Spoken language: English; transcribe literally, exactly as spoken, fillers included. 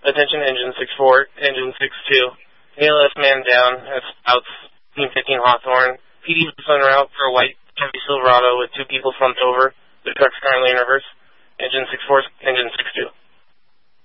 Attention engine six four, engine six two. A L S man down at Spouts, team fifteen Hawthorne. P D is en route for a white Chevy Silverado with two people slumped over. The truck's currently in reverse. Engine six four, engine six two.